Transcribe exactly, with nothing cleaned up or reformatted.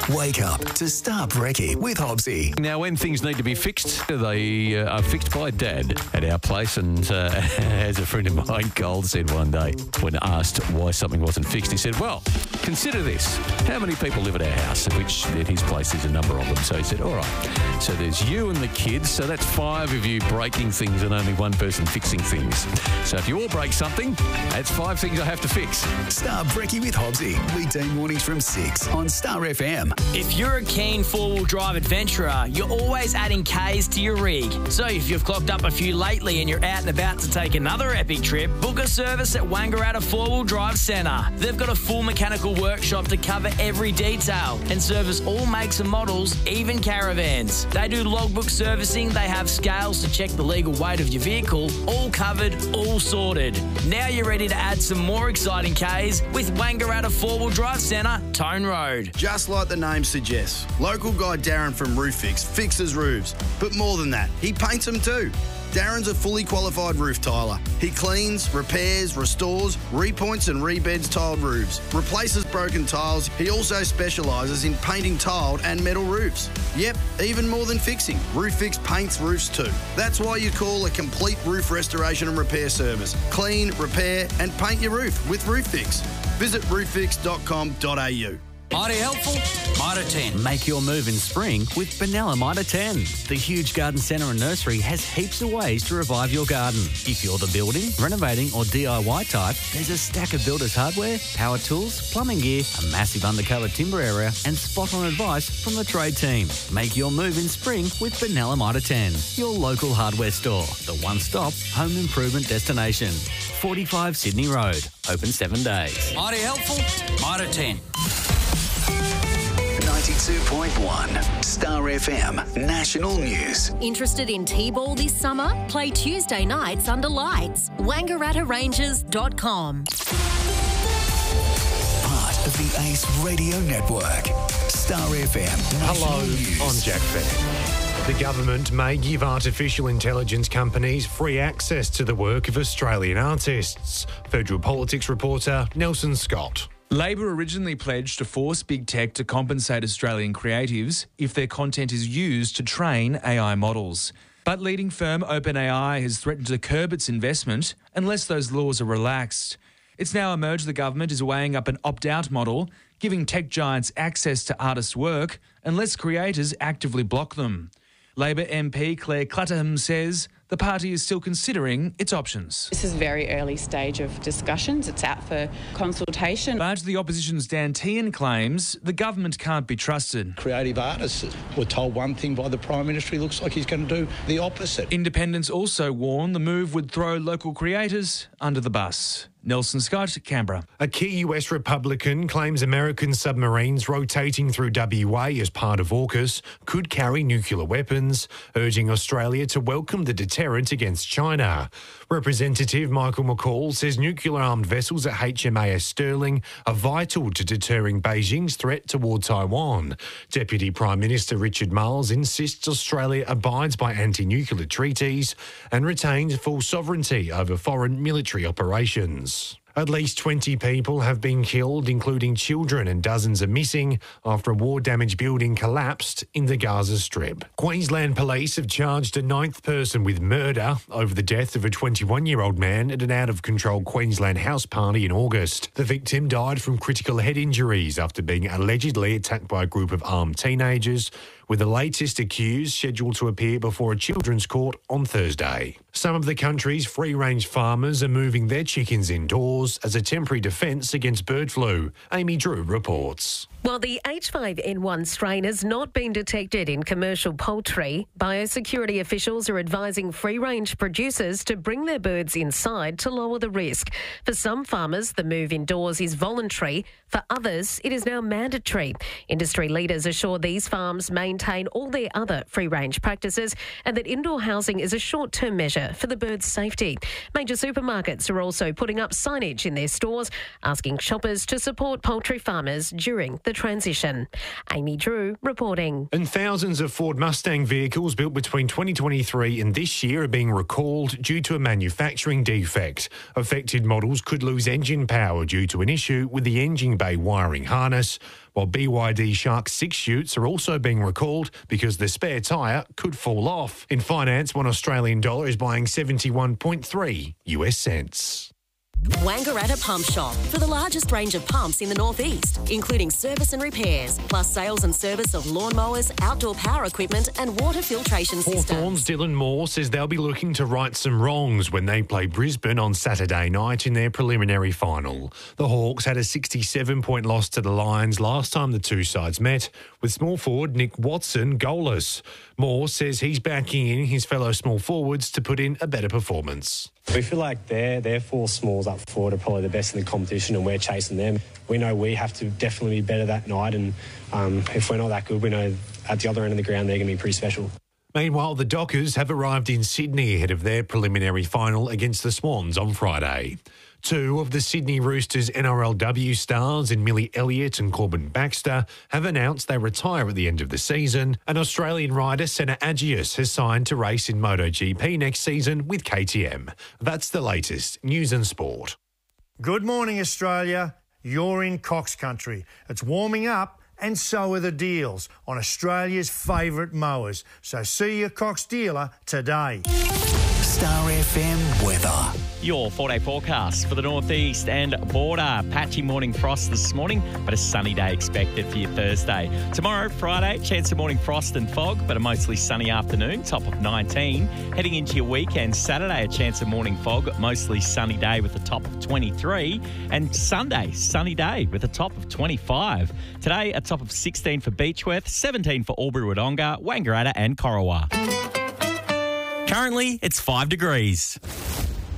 Wake up to Star Brekkie with Hobbsy. Now, when things need to be fixed, they uh, are fixed by Dad at our place. And uh, as a friend of mine, Gold, said one day when asked why something wasn't fixed, he said, well, consider this. How many people live at our house? Which at his place there's a number of them. So he said, all right, so there's you and the kids. So that's five of you breaking things and only one person fixing things. So if you all break something, that's five things I have to fix. Star Brekkie with Hobbsy. Weekday mornings from six on Star F M. If you're a keen four-wheel drive adventurer, you're always adding Ks to your rig. So if you've clocked up a few lately and you're out and about to take another epic trip, book a service at Wangaratta Four-Wheel Drive Centre. They've got a full mechanical workshop to cover every detail and service all makes and models, even caravans. They do logbook servicing, they have scales to check the legal weight of your vehicle, all covered, all sorted. Now you're ready to add some more exciting Ks with Wangaratta Four-Wheel Drive Centre, Tone Road. Just like the name suggests, local guy Darren from Roof Fix fixes roofs. But more than that, he paints them too. Darren's a fully qualified roof tiler. He cleans, repairs, restores, repoints and rebeds tiled roofs, replaces broken tiles. He also specialises in painting tiled and metal roofs. Yep, even more than fixing, Roof Fix paints roofs too. That's why you call a complete roof restoration and repair service. Clean, repair and paint your roof with Roof Fix. Visit roof fix dot com dot a u. Mighty helpful? Mitre ten. Make your move in spring with Benalla Mitre ten. The huge garden centre and nursery has heaps of ways to revive your garden. If you're the building, renovating or D I Y type, there's a stack of builders hardware, power tools, plumbing gear, a massive undercover timber area and spot-on advice from the trade team. Make your move in spring with Benalla Mitre ten, your local hardware store. The one-stop home improvement destination. forty-five Sydney Road. Open seven days. Mighty helpful? Mitre ten. ninety-two point one Star F M National News. Interested in T-ball this summer? Play Tuesday nights under lights. Wangaratta Rangers dot com. Part of the Ace Radio Network. Star F M National Hello, News. I'm Jack Fair. The government may give artificial intelligence companies free access to the work of Australian artists. Federal Politics reporter Nelson Scott. Labor originally pledged to force big tech to compensate Australian creatives if their content is used to train A I models. But leading firm OpenAI has threatened to curb its investment unless those laws are relaxed. It's now emerged the government is weighing up an opt-out model, giving tech giants access to artists' work unless creators actively block them. Labor M P Claire Clutterham says the party is still considering its options. This is very early stage of discussions. It's out for consultation. But the opposition's Dan Tehan claims the government can't be trusted. Creative artists were told one thing by the Prime Minister. He looks like he's going to do the opposite. Independents also warn the move would throw local creators under the bus. Nelson Scott, Canberra. A key U S Republican claims American submarines rotating through W A as part of AUKUS could carry nuclear weapons, urging Australia to welcome the deterrent against China. Representative Michael McCall says nuclear-armed vessels at H M A S Sterling are vital to deterring Beijing's threat toward Taiwan. Deputy Prime Minister Richard Marles insists Australia abides by anti-nuclear treaties and retains full sovereignty over foreign military operations. At least twenty people have been killed, including children, and dozens are missing after a war-damaged building collapsed in the Gaza Strip. Queensland Police have charged a ninth person with murder over the death of a twenty-one-year-old man at an out-of-control Queensland house party in August. The victim died from critical head injuries after being allegedly attacked by a group of armed teenagers, with the latest accused scheduled to appear before a children's court on Thursday. Some of the country's free-range farmers are moving their chickens indoors as a temporary defence against bird flu. Amy Drew reports. While the H five N one strain has not been detected in commercial poultry, biosecurity officials are advising free-range producers to bring their birds inside to lower the risk. For some farmers, the move indoors is voluntary. For others, it is now mandatory. Industry leaders assure these farms maintain all their other free-range practices and that indoor housing is a short-term measure for the birds' safety. Major supermarkets are also putting up signage in their stores asking shoppers to support poultry farmers during the transition. Amy Drew reporting. And thousands of Ford Mustang vehicles built between twenty twenty-three and this year are being recalled due to a manufacturing defect. Affected models could lose engine power due to an issue with the engine bay wiring harness, while B Y D Shark six chutes are also being recalled because the spare tyre could fall off. In finance, one Australian dollar is buying seventy-one point three U S cents. Wangaratta Pump Shop for the largest range of pumps in the northeast, including service and repairs, plus sales and service of lawnmowers, outdoor power equipment and water filtration systems. Hawthorn's Dylan Moore says they'll be looking to right some wrongs when they play Brisbane on Saturday night in their preliminary final. The Hawks had a sixty-seven point loss to the Lions last time the two sides met, with small forward Nick Watson goalless. Moore says he's backing in his fellow small forwards to put in a better performance. We feel like their their four smalls up forward are probably the best in the competition and we're chasing them. We know we have to definitely be better that night, and um, if we're not that good, we know at the other end of the ground they're going to be pretty special. Meanwhile, the Dockers have arrived in Sydney ahead of their preliminary final against the Swans on Friday. Two of the Sydney Roosters N R L W stars in Millie Elliott and Corbin Baxter have announced they retire at the end of the season, and Australian rider Senna Agius has signed to race in MotoGP next season with K T M. That's the latest news and sport. Good morning, Australia. You're in Cox Country. It's warming up, and so are the deals on Australia's favourite mowers. So see your Cox dealer today. Star F M weather. Your four-day forecast for the northeast and border. Patchy morning frost this morning, but a sunny day expected for your Thursday. Tomorrow, Friday, chance of morning frost and fog, but a mostly sunny afternoon, top of nineteen. Heading into your weekend, Saturday, a chance of morning fog, mostly sunny day with a top of twenty-three. And Sunday, sunny day with a top of twenty-five. Today, a top of sixteen for Beechworth, seventeen for Albury-Wodonga, Wangaratta and Corowa. Currently, it's five degrees.